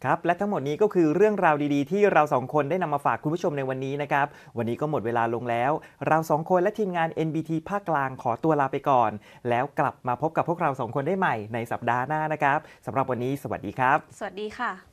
ครับและทั้งหมดนี้ก็คือเรื่องราวดีๆที่เราสองคนได้นำมาฝากคุณผู้ชมในวันนี้นะครับวันนี้ก็หมดเวลาลงแล้วเราสองคนและทีมงาน NBT ภาคกลางขอตัวลาไปก่อนแล้วกลับมาพบกับพวกเราสองคนได้ใหม่ในสัปดาห์หน้านะครับสำหรับวันนี้สวัสดีครับสวัสดีค่ะ